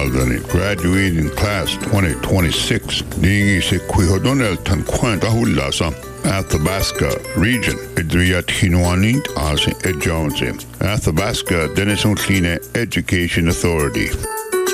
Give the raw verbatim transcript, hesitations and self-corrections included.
Aldani, graduating class twenty twenty-six. Dingi se Quihodonel Tanquanta Hulasa, Athabasca region, Idriat Hinuanit as Ejonse, Athabasca Denison Clean Education Authority.